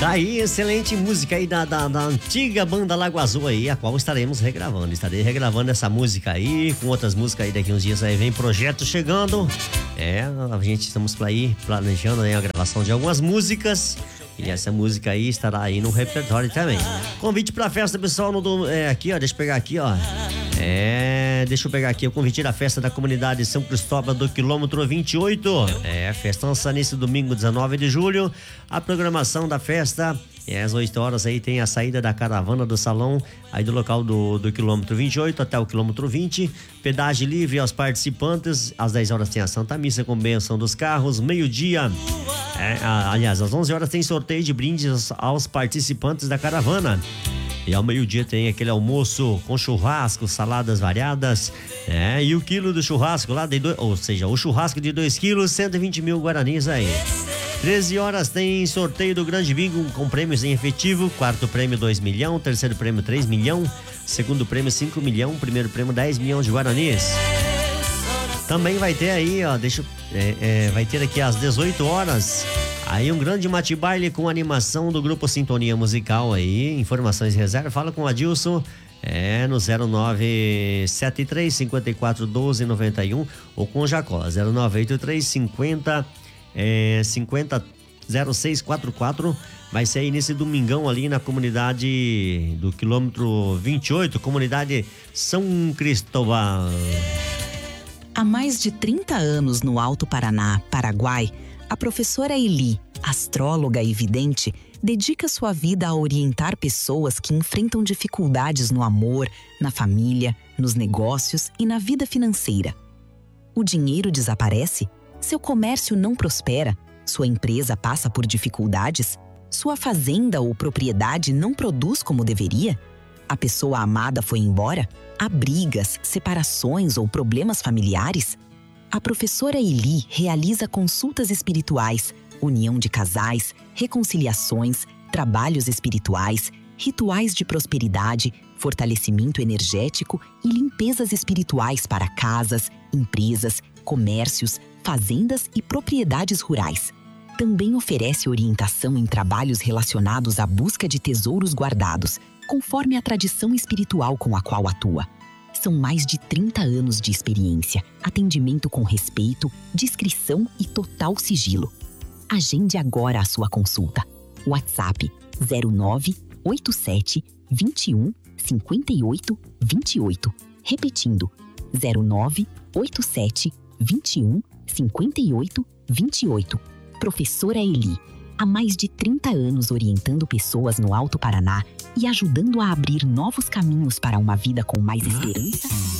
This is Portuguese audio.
Daí, excelente música aí da antiga banda Lago Azul aí, a qual estaremos regravando. Estarei regravando essa música aí, com outras músicas aí daqui uns dias aí, vem projeto chegando. A gente estamos aí planejando aí a gravação de algumas músicas. E essa música aí estará aí no repertório também. Convite pra festa, pessoal, aqui, ó, deixa eu pegar aqui, ó. Deixa eu pegar aqui o convite da festa da comunidade São Cristóvão do quilômetro 28. Festança nesse domingo, 19 de julho. A programação da festa às 8 horas aí tem a saída da caravana do salão aí do local do quilômetro 28 até o quilômetro 20. Pedágio livre aos participantes. Às 10 horas tem a Santa Missa com bênção dos carros. Meio-dia, aliás, às 11 horas tem sorteio de brindes aos participantes da caravana. E ao meio-dia tem aquele almoço com churrasco, saladas variadas, e o quilo do churrasco lá, o churrasco de 2 quilos, 120 mil guaranis aí. 13 horas tem sorteio do Grande Bingo com prêmios em efetivo. Quarto prêmio 2 milhões, terceiro prêmio 3 milhões, segundo prêmio 5 milhões, primeiro prêmio 10 milhões de guaranis. Também vai ter aí, ó, vai ter aqui às 18 horas aí um grande mate-baile com animação do grupo Sintonia Musical aí. Informações e reserva, fala com o Adilson, no 0973 54 12 91 ou com o Jacó, 0983 50 0644. Vai ser aí nesse domingão ali na comunidade do quilômetro 28, comunidade São Cristóvão. Há mais de 30 anos no Alto Paraná, Paraguai, a professora Eli, astróloga e vidente, dedica sua vida a orientar pessoas que enfrentam dificuldades no amor, na família, nos negócios e na vida financeira. O dinheiro desaparece? Seu comércio não prospera? Sua empresa passa por dificuldades? Sua fazenda ou propriedade não produz como deveria? A pessoa amada foi embora? Há brigas, separações ou problemas familiares? A professora Eli realiza consultas espirituais, união de casais, reconciliações, trabalhos espirituais, rituais de prosperidade, fortalecimento energético e limpezas espirituais para casas, empresas, comércios, fazendas e propriedades rurais. Também oferece orientação em trabalhos relacionados à busca de tesouros guardados, conforme a tradição espiritual com a qual atua. São mais de 30 anos de experiência, atendimento com respeito, discrição e total sigilo. Agende agora a sua consulta. WhatsApp 0987 21 58 28. Repetindo, 0987 21 58 28. Professora Eli, há mais de 30 anos orientando pessoas no Alto Paraná e ajudando a abrir novos caminhos para uma vida com mais esperança